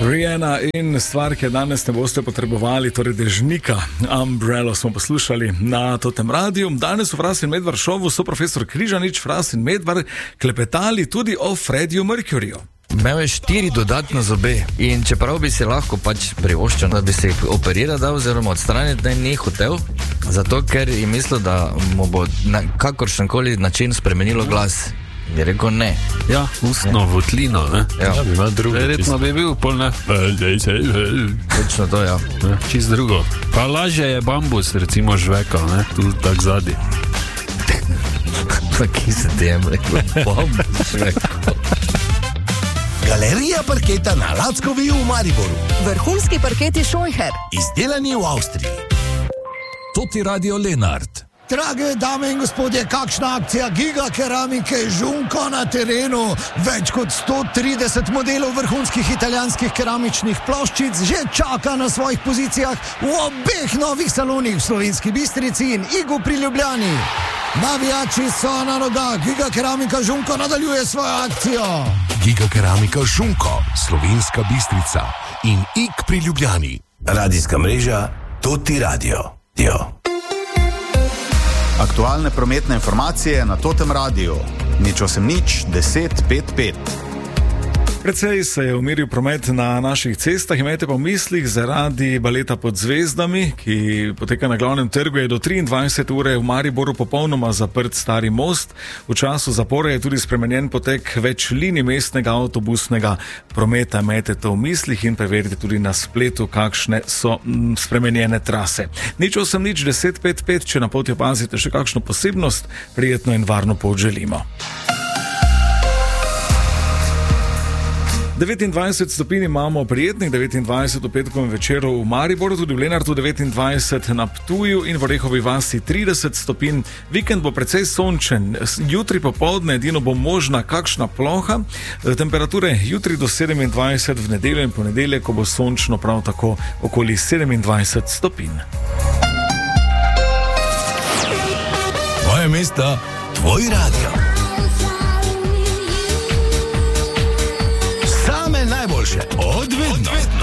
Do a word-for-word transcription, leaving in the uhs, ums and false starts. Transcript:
Rihanna in stvar, ki je danes ne boste potrebovali, torej dežnika, Umbrello smo poslušali na Totem radiju. Danes v Fras in Medvar šovu so profesor Križanič, Fras in Medvar klepetali tudi o Freddiju Mercuryju. Imel je štiri dodatne zobe in čeprav bi si lahko pač privoščil, da bi se jih operiral oziroma odstraniti, da ni hotel, zato ker je mislil, da mu bo na kakršenkoli način spremenilo glas. Je rekel ne. Ja, ustno votlino, ne? Ja, bi imel drugo. Verjetno bi bil pol, ne? Točno to, ja. Ja, čist drugo. Pa lažje je bambus, recimo, žvekal, ne? Tu tak zadnji. Taki se tem rekel, bambus žvekal. Galerija parketa na Lackovi v Mariboru. Vrhunski parketi Scheucher. Izdelani v Avstriji. Toti Radio Lenart. Drage dame in gospodje, kakšna akcija Giga keramike Žunko na terenu. Več kot sto trideset modelov vrhunskih italijanskih keramičnih ploščic že čaka na svojih pozicijah v obeh novih salonih v Slovenski Bistrici in Igu pri Ljubljani. Navijači so na nogah, Giga keramika Žunko nadaljuje svojo akcijo. Giga keramika Žunko, Slovenska Bistrica in Ig pri Ljubljani. Radijska mreža Toti Radio. Dio. Aktualne prometne informacije na Totem radiju. Nič osem nič, deset pet pet. Precej se je umiril promet na naših cestah. Imejte pa v mislih, zaradi baleta Pod zvezdami, ki poteka na glavnem trgu, je do triindvajsete ure v Mariboru popolnoma zaprt Stari most. V času zapore je tudi spremenjen potek več linij mestnega avtobusnega prometa. Imejte to v mislih in preverite tudi na spletu, kakšne so m, spremenjene trase. Nič osem nič, deset pet pet, če na poti opazite še kakšno posebnost, prijetno in varno pot želimo. devetindvajset stopinj imamo prijetnih, devetindvajset v petkovem večeru v Mariboru, tudi v Lenartu devetindvajset, na Ptuju in v Orehovi vasi trideset stopinj. Vikend bo precej sončen, jutri popoldne edino bo možna kakšna ploha, temperature jutri do sedemindvajset, v nedeljo in ponedeljek, ko bo sončno, prav tako okoli sedemindvajset stopinj. Tvoje mesto, tvoj radio. Najboljše, odvedno. odvedno.